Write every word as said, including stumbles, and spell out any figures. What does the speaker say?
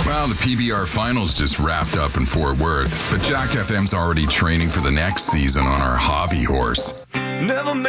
Well, the P B R finals just wrapped up in Fort Worth, but Jack F M's already training for the next season on our hobby horse. Never